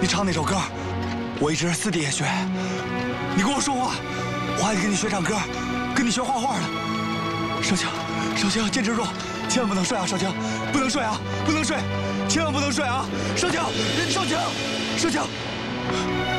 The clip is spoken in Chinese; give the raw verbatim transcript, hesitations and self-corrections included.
你唱那首歌，我一直私底下学。你跟我说话，我还得跟你学唱歌，跟你学画画的。少卿，少卿，坚持住，千万不能睡啊！少卿，不能睡啊！不能睡，千万不能睡啊！少卿，少卿，少卿。